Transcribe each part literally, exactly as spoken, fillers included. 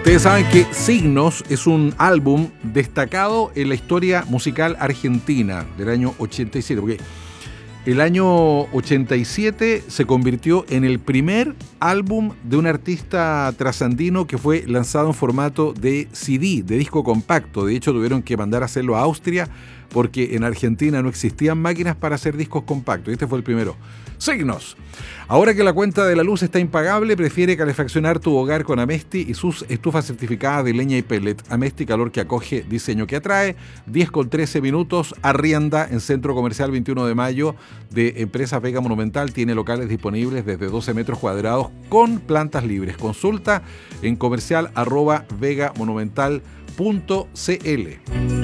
Ustedes saben que Signos es un álbum destacado en la historia musical argentina del año ochenta y siete, porque el año ochenta y siete se convirtió en el primer álbum de un artista trasandino que fue lanzado en formato de C D, de disco compacto. De hecho, tuvieron que mandar a hacerlo a Austria porque en Argentina no existían máquinas para hacer discos compactos. Este fue el primero. Signos. Ahora que la cuenta de la luz está impagable, prefiere calefaccionar tu hogar con Amesti y sus estufas certificadas de leña y pellet. Amesti, calor que acoge, diseño que atrae. diez con trece minutos, arrienda en Centro Comercial veintiuno de mayo de Empresa Vega Monumental. Tiene locales disponibles desde doce metros cuadrados con plantas libres. Consulta en comercial arroba vegamonumental punto cl.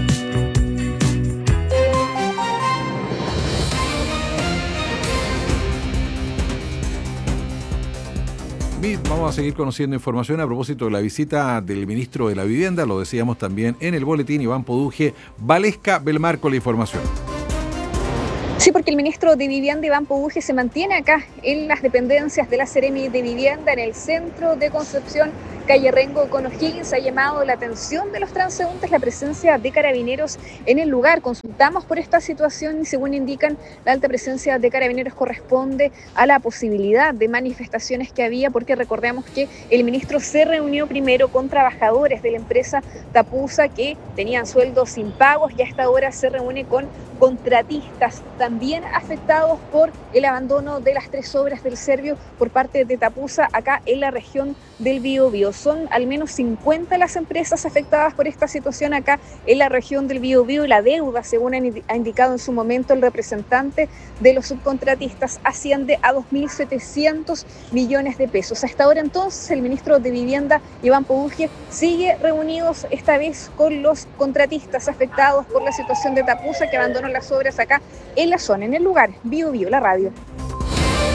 Vamos a seguir conociendo información a propósito de la visita del ministro de la Vivienda, lo decíamos también en el boletín, Iván Poduje. Valesca Belmar con la información. Sí, porque el ministro de Vivienda, Iván Poduje, se mantiene acá en las dependencias de la Seremi de Vivienda en el centro de Concepción, calle Rengo con O'Higgins. Ha llamado la atención de los transeúntes la presencia de carabineros en el lugar. Consultamos por esta situación y según indican, la alta presencia de carabineros corresponde a la posibilidad de manifestaciones que había, porque recordemos que el ministro se reunió primero con trabajadores de la empresa Tapusa que tenían sueldos impagos y a esta hora se reúne con contratistas también afectados por el abandono de las tres obras del Servio por parte de Tapusa acá en la región del Biobío. Son al menos cincuenta las empresas afectadas por esta situación acá en la región del Biobío y la deuda, según ha indicado en su momento el representante de los subcontratistas, asciende a dos mil setecientos millones de pesos. Hasta ahora entonces el ministro de Vivienda, Iván Poduje, sigue reunidos esta vez con los contratistas afectados por la situación de Tapusa que abandonó las obras acá en la zona, en el lugar. Biobío, la radio.